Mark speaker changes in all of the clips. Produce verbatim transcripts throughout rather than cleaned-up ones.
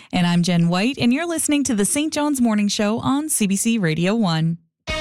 Speaker 1: And I'm Jen White, and you're listening to the Saint John's Morning Show on C B C Radio one.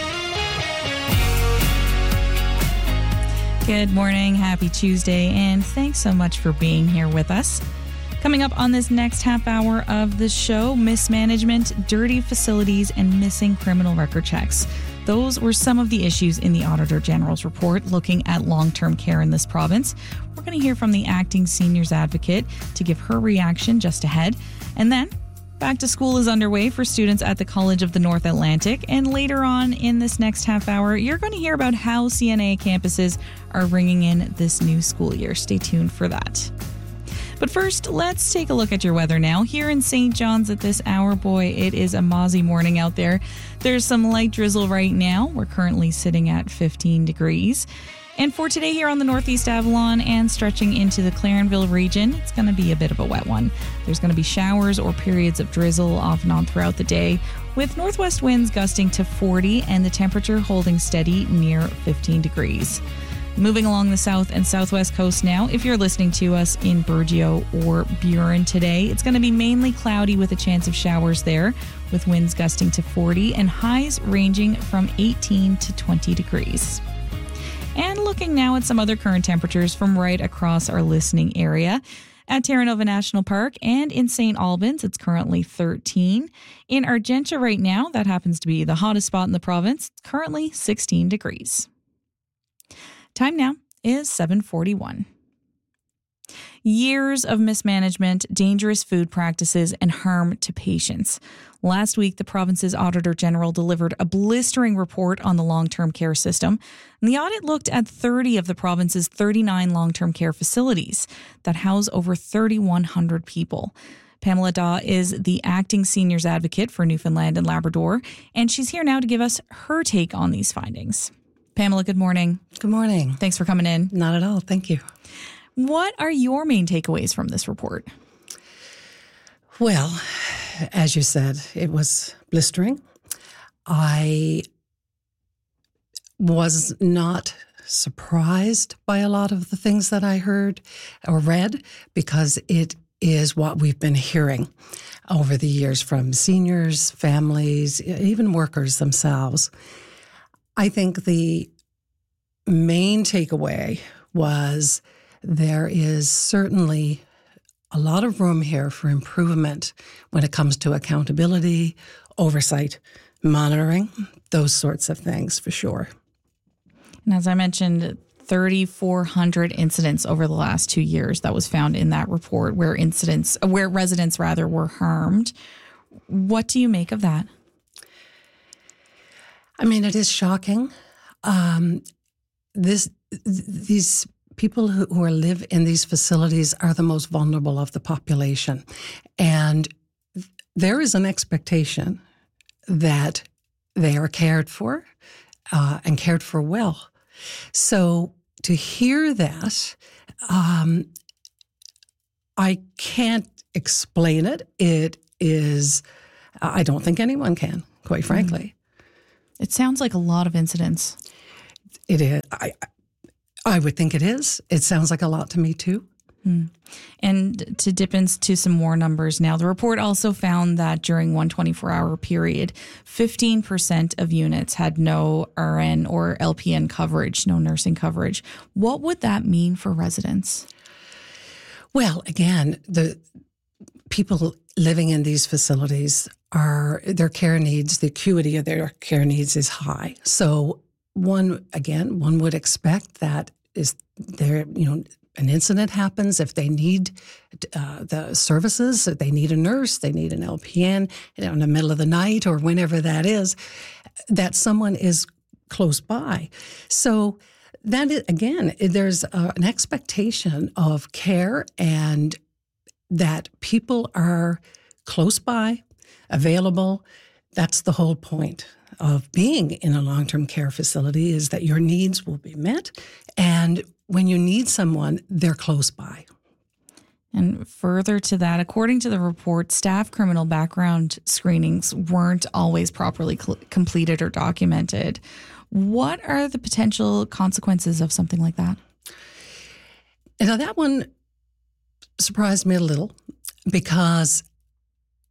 Speaker 1: Good morning, happy Tuesday, and thanks so much for being here with us. Coming up on this next half hour of the show, mismanagement, dirty facilities, and missing criminal record checks. Those were some of the issues in the Auditor General's report looking at long-term care in this province. We're going to hear from the acting seniors advocate to give her reaction just ahead. And then back to school is underway for students at the College of the North Atlantic. And later on in this next half hour, you're going to hear about how C N A campuses are bringing in this new school year. Stay tuned for that. But first, let's take a look at your weather now. Here in Saint John's at this hour, boy, it is a mozzie morning out there. There's some light drizzle right now. We're currently sitting at fifteen degrees. And for today here on the Northeast Avalon and stretching into the Clarenville region, it's going to be a bit of a wet one. There's going to be showers or periods of drizzle off and on throughout the day, with northwest winds gusting to forty and the temperature holding steady near fifteen degrees. Moving along the south and southwest coast now, if you're listening to us in Burgeo or Buren today, it's going to be mainly cloudy with a chance of showers there, with winds gusting to forty and highs ranging from eighteen to twenty degrees. And looking now at some other current temperatures from right across our listening area. At Terra Nova National Park and in Saint Albans, it's currently thirteen. In Argentia right now, that happens to be the hottest spot in the province, it's currently sixteen degrees. Time now is seven forty-one. Years of mismanagement, dangerous food practices, and harm to patients. Last week, the province's Auditor General delivered a blistering report on the long-term care system. And the audit looked at thirty of the province's thirty-nine long-term care facilities that house over thirty-one hundred people. Pamela Daw is the acting seniors advocate for Newfoundland and Labrador, and she's here now to give us her take on these findings. Pamela, good morning.
Speaker 2: Good morning.
Speaker 1: Thanks for coming in.
Speaker 2: Not at all. Thank you.
Speaker 1: What are your main takeaways from this report?
Speaker 2: Well, as you said, it was blistering. I was not surprised by a lot of the things that I heard or read because it is what we've been hearing over the years from seniors, families, even workers themselves. I think the main takeaway was there is certainly a lot of room here for improvement when it comes to accountability, oversight, monitoring, those sorts of things for sure.
Speaker 1: And as I mentioned, thirty-four hundred incidents over the last two years that was found in that report where incidents, where residents rather were harmed. What do you make of that?
Speaker 2: I mean, it is shocking. Um, this, these people who, who are live in these facilities are the most vulnerable of the population. And there is an expectation that they are cared for uh, and cared for well. So to hear that, um, I can't explain it. It is, I don't think anyone can, quite frankly. Mm.
Speaker 1: It sounds like a lot of incidents.
Speaker 2: It is. I, I would think it is. It sounds like a lot to me, too.
Speaker 1: Mm. And to dip into some more numbers now, the report also found that during one twenty-four hour period, fifteen percent of units had no R N or L P N coverage, no nursing coverage. What would that mean for residents?
Speaker 2: Well, again, the people living in these facilities are, their care needs, the acuity of their care needs is high. So one, again, one would expect that is there, you know, an incident happens, if they need uh, the services, if they need a nurse, they need an L P N, you know, in the middle of the night or whenever that is, that someone is close by. So that is, again, there's uh, an expectation of care and that people are close by, available. That's the whole point of being in a long-term care facility, is that your needs will be met. And when you need someone, they're close by.
Speaker 1: And further to that, according to the report, staff criminal background screenings weren't always properly cl- completed or documented. What are the potential consequences of something like that?
Speaker 2: Now, that one surprised me a little because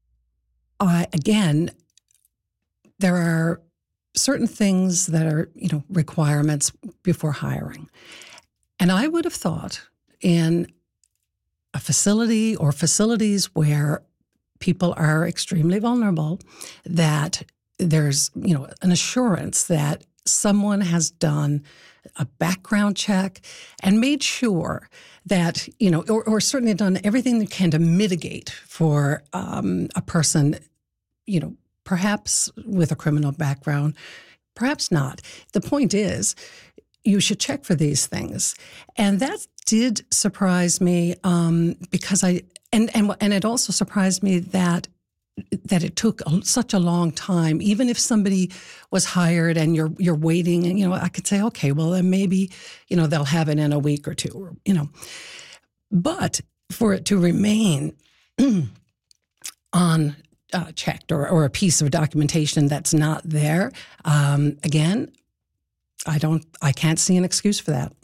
Speaker 2: I, again, there are certain things that are, you know, requirements before hiring. And I would have thought in a facility or facilities where people are extremely vulnerable, that there's, you know, an assurance that someone has done a background check and made sure that, you know, or, or certainly done everything they can to mitigate for um, a person, you know, perhaps with a criminal background, perhaps not. The point is, you should check for these things. And that did surprise me um, because I, and, and and it also surprised me that that it took a, such a long time. Even if somebody was hired and you're you're waiting, and you know, I could say, okay, well then maybe, you know, they'll have it in a week or two, or, you know. But for it to remain on uh, checked or, or a piece of documentation that's not there, um, again, I don't, I can't see an excuse for that.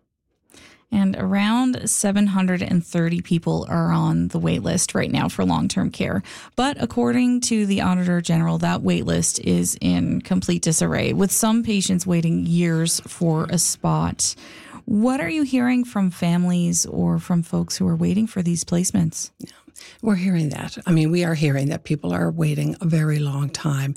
Speaker 1: And around seven hundred thirty people are on the wait list right now for long-term care. But according to the Auditor General, that wait list is in complete disarray, with some patients waiting years for a spot. What are you hearing from families or from folks who are waiting for these placements?
Speaker 2: Yeah, we're hearing that. I mean, we are hearing that people are waiting a very long time.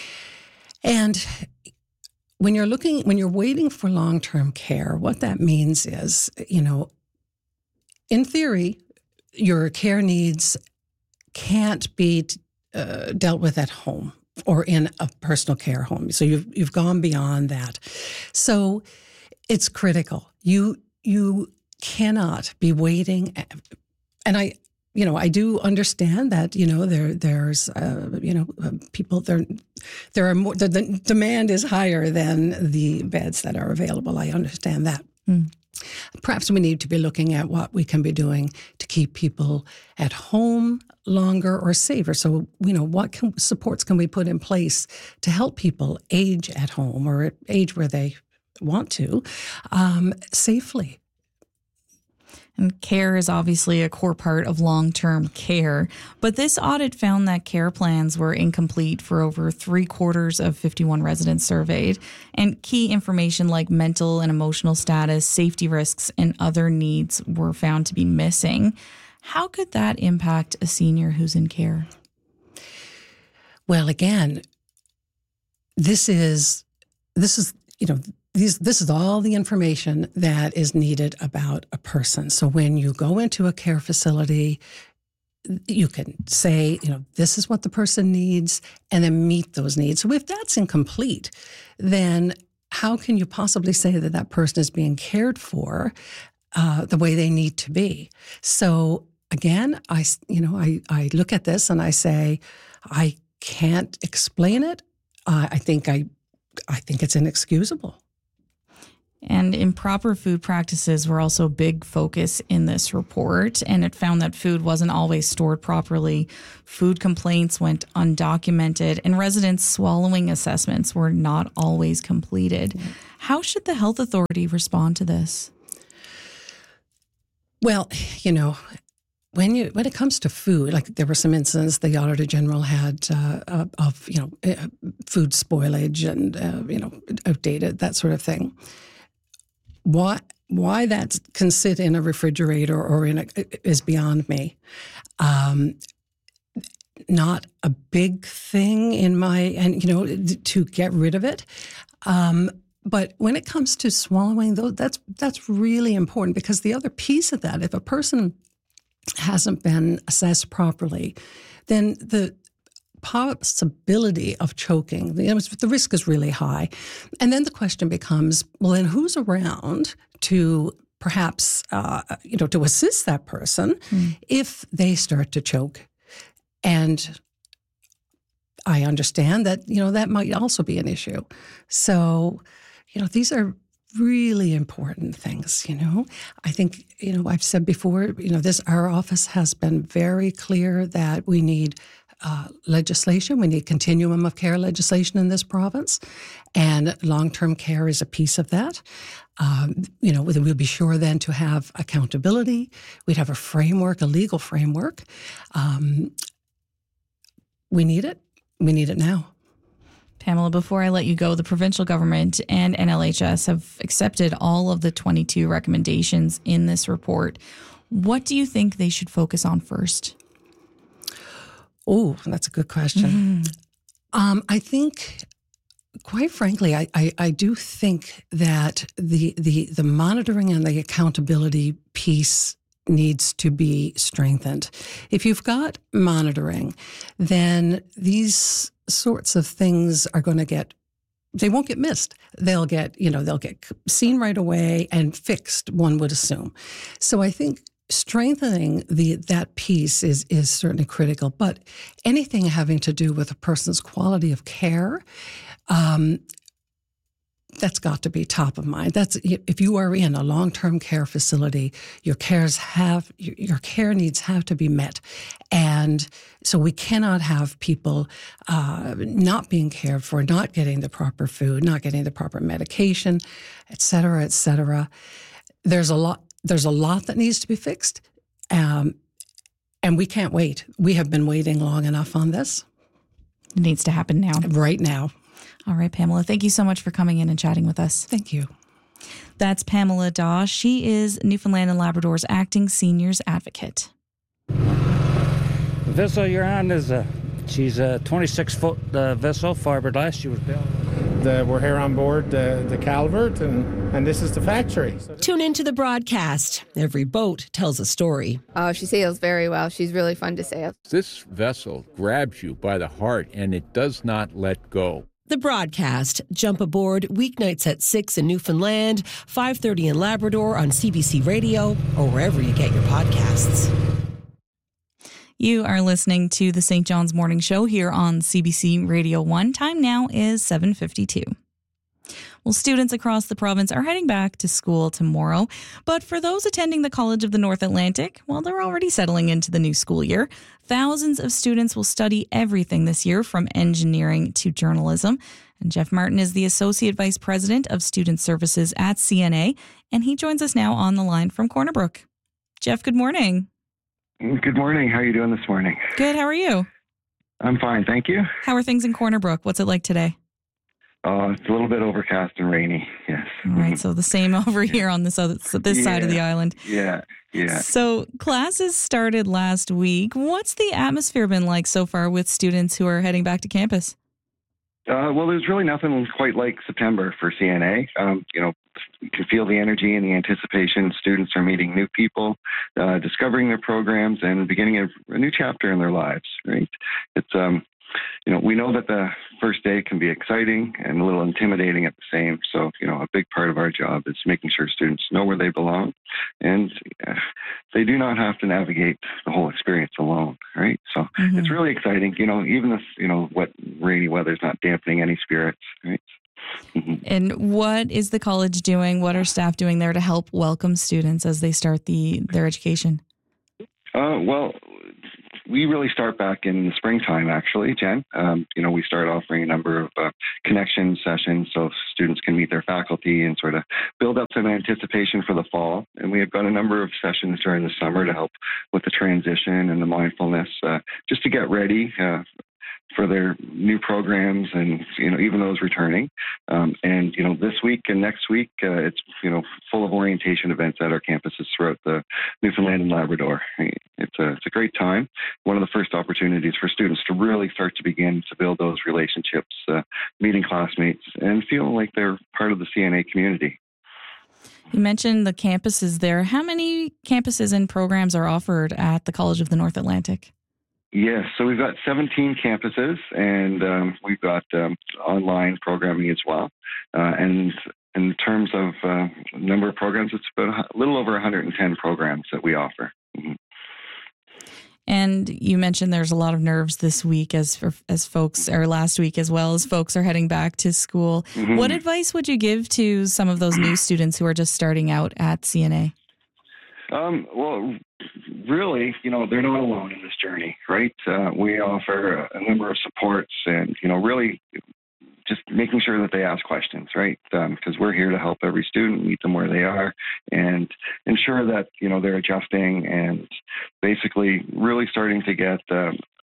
Speaker 2: And when you're looking, when you're waiting for long-term care, what that means is, you know, in theory, your care needs can't be uh, dealt with at home or in a personal care home. So you've you've gone beyond that. So it's critical. You you cannot be waiting, and I. You know, I do understand that, you know, there there's, uh, you know, uh, people, there there are more, the, the demand is higher than the beds that are available. I understand that. Mm. Perhaps we need to be looking at what we can be doing to keep people at home longer or safer. So, you know, what can, supports can we put in place to help people age at home or age where they want to um, safely?
Speaker 1: And care is obviously a core part of long-term care. But this audit found that care plans were incomplete for over three quarters of fifty-one residents surveyed. And key information like mental and emotional status, safety risks, and other needs were found to be missing. How could that impact a senior who's in care?
Speaker 2: Well, again, this is, this is, you know, These, this is all the information that is needed about a person. So when you go into a care facility, you can say, you know, this is what the person needs, and then meet those needs. So if that's incomplete, then how can you possibly say that that person is being cared for uh, the way they need to be? So again, I, you know, I, I look at this and I say, I can't explain it. Uh, I think I, I think it's inexcusable.
Speaker 1: And improper food practices were also a big focus in this report, and it found that food wasn't always stored properly. Food complaints went undocumented, and residents' swallowing assessments were not always completed. Mm-hmm. How should the health authority respond to this?
Speaker 2: Well, you know, when you when it comes to food, like there were some incidents the Auditor General had uh, of, you know, food spoilage and, uh, you know, outdated, that sort of thing. Why why that can sit in a refrigerator or in a is beyond me. Um, not a big thing in my, and you know, to get rid of it. Um, but when it comes to swallowing, though, that's that's really important, because the other piece of that, if a person hasn't been assessed properly, then the possibility of choking, you know, the risk is really high. And then the question becomes, well, then who's around to perhaps, uh, you know, to assist that person mm. if they start to choke? And I understand that, you know, that might also be an issue. So, you know, these are really important things, you know. I think, you know, I've said before, you know, this, our office has been very clear that we need Uh, legislation. We need continuum of care legislation in this province, and long-term care is a piece of that. Um, you know, we'll be sure then to have accountability. We'd have a framework, a legal framework. Um, we need it. We need it now.
Speaker 1: Pamela, before I let you go, the provincial government and N L H S have accepted all of the twenty-two recommendations in this report. What do you think they should focus on first?
Speaker 2: Oh, that's a good question. Mm-hmm. Um, I think, quite frankly, I, I, I do think that the, the the monitoring and the accountability piece needs to be strengthened. If you've got monitoring, then these sorts of things are going to get, they won't get missed. They'll get, you know, they'll get seen right away and fixed, one would assume. So I think strengthening the that piece is is certainly critical. But anything having to do with a person's quality of care, um, that's got to be top of mind. That's if you are in a long-term care facility, your cares have your care needs have to be met, and so we cannot have people uh, not being cared for, not getting the proper food, not getting the proper medication, et cetera, et cetera. There's a lot. There's a lot that needs to be fixed, um, and we can't wait. We have been waiting long enough on this.
Speaker 1: It needs to happen now.
Speaker 2: Right now.
Speaker 1: All right, Pamela, thank you so much for coming in and chatting with us.
Speaker 2: Thank you.
Speaker 1: That's Pamela Daw. She is Newfoundland and Labrador's acting seniors advocate.
Speaker 3: The vessel you're on is a, she's a twenty-six foot uh, vessel, fiberglass. She was built.
Speaker 4: The, we're here on board the, the Calvert, and, and this is the factory. So
Speaker 5: Tune into the broadcast. Every boat tells a story.
Speaker 6: Oh, she sails very well. She's really fun to sail.
Speaker 7: This vessel grabs you by the heart, and it does not let go.
Speaker 5: The broadcast. Jump aboard weeknights at six in Newfoundland, five thirty in Labrador on C B C Radio or wherever you get your podcasts.
Speaker 1: You are listening to the Saint John's Morning Show here on C B C Radio one. Time now is seven fifty-two. Well, students across the province are heading back to school tomorrow. But for those attending the College of the North Atlantic, well, they're already settling into the new school year. Thousands of students will study everything this year, from engineering to journalism. And Jeff Martin is the Associate Vice President of Student Services at C N A, and he joins us now on the line from Corner Brook. Jeff, good morning.
Speaker 8: Good morning. How are you doing this morning?
Speaker 1: Good. How are you?
Speaker 8: I'm fine, thank you.
Speaker 1: How are things in Corner Brook? What's it like today?
Speaker 8: Uh, it's a little bit overcast and rainy, yes.
Speaker 1: All right, so the same over here on this other, this
Speaker 8: yeah,
Speaker 1: side of the island.
Speaker 8: Yeah, yeah.
Speaker 1: So classes started last week. What's the atmosphere been like so far with students who are heading back to campus?
Speaker 8: Uh, well, there's really nothing quite like September for C N A. Um, you know, you can feel the energy and the anticipation. Students are meeting new people, uh, discovering their programs, and beginning a, a new chapter in their lives, right? It's, um, you know, we know that the first day can be exciting and a little intimidating at the same. So, you know, a big part of our job is making sure students know where they belong, and uh, they do not have to navigate the whole experience alone, right? So mm-hmm. It's really exciting. You know, even this, you know, wet, rainy weather is not dampening any spirits, right? Mm-hmm.
Speaker 1: And what is the college doing? What are staff doing there to help welcome students as they start the their education?
Speaker 8: Uh, well, we really start back in the springtime, actually, Jen. Um, you know, we start offering a number of uh, connection sessions so students can meet their faculty and sort of build up some anticipation for the fall. And we have got a number of sessions during the summer to help with the transition and the mindfulness, uh, just to get ready uh, for their new programs and, you know, even those returning. Um, and, you know, this week and next week, uh, it's, you know, full of orientation events at our campuses throughout the Newfoundland and Labrador. It's a, it's a great time. One of the first opportunities for students to really start to begin to build those relationships, uh, meeting classmates, and feeling like they're part of the C N A community.
Speaker 1: You mentioned the campuses there. How many campuses and programs are offered at the College of the North Atlantic?
Speaker 8: Yes, so we've got seventeen campuses, and um, we've got um, online programming as well. Uh, and in terms of uh, number of programs, it's about a little over one hundred ten programs that we offer. Mm-hmm.
Speaker 1: And you mentioned there's a lot of nerves this week as as folks, or last week as well, as folks are heading back to school. Mm-hmm. What advice would you give to some of those new students who are just starting out at C N A?
Speaker 8: Um, well, really, you know, they're not alone in this journey, right? Uh, we offer a, a number of supports and, you know, really just making sure that they ask questions, right? Because um, we're here to help every student, meet them where they are, and ensure that, you know, they're adjusting and basically really starting to get, um,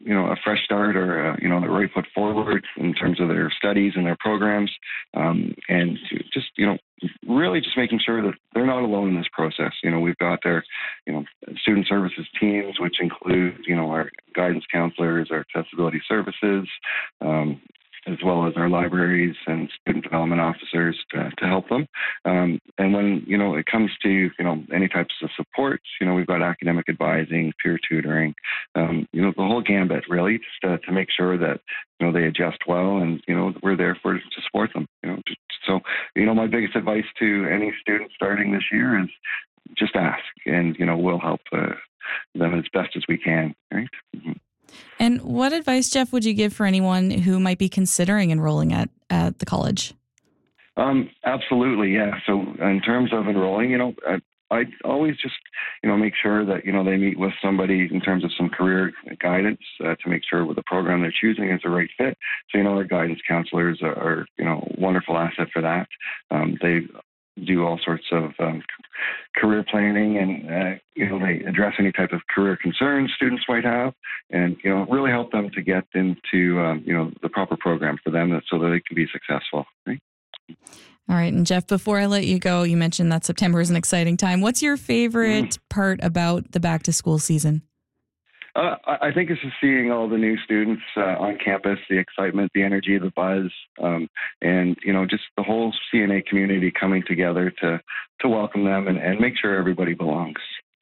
Speaker 8: you know, a fresh start or, uh, you know, the right foot forward in terms of their studies and their programs. Um, and to just, you know, really just making sure that they're not alone in this process. You know, we've got their, you know, student services teams, which include, you know, our guidance counselors, our accessibility services, um, as well as our libraries and student development officers to, to help them. Um, and when, you know, it comes to, you know, any types of supports, you know, we've got academic advising, peer tutoring, um, you know, the whole gambit really, just to, to make sure that, you know, they adjust well and, you know, we're there for to support them, you know. So, you know, my biggest advice to any student starting this year is just ask, and, you know, we'll help uh, them as best as we can, right? Mm-hmm.
Speaker 1: And what advice, Jeff, would you give for anyone who might be considering enrolling at, at the college?
Speaker 8: Um, absolutely, yeah. So in terms of enrolling, you know, I, I always just, you know, make sure that, you know, they meet with somebody in terms of some career guidance uh, to make sure with the program they're choosing is the right fit. So, you know, our guidance counselors are, are you know, a wonderful asset for that. Um, they do all sorts of um, career planning, and uh, you know, they address any type of career concerns students might have, and you know, really help them to get into um, you know, the proper program for them, so that they can be successful. Right?
Speaker 1: All right, and Jeff, before I let you go, you mentioned that September is an exciting time. What's your favorite mm. part about the back to school season?
Speaker 8: Uh, I think it's just seeing all the new students uh, on campus, the excitement, the energy, the buzz, um, and, you know, just the whole C N A community coming together to, to welcome them and, and make sure everybody belongs.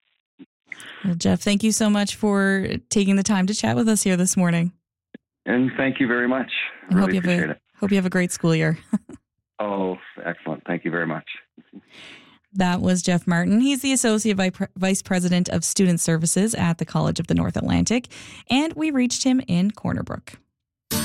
Speaker 1: Well, Jeff, thank you so much for taking the time to chat with us here this morning.
Speaker 8: And thank you very much.
Speaker 1: I
Speaker 8: really
Speaker 1: hope you
Speaker 8: appreciate
Speaker 1: have a,
Speaker 8: it.
Speaker 1: Hope you have a great school year.
Speaker 8: Oh, excellent. Thank you very much.
Speaker 1: That was Jeff Martin. He's the Associate Vice President of Student Services at the College of the North Atlantic, and we reached him in Corner Brook.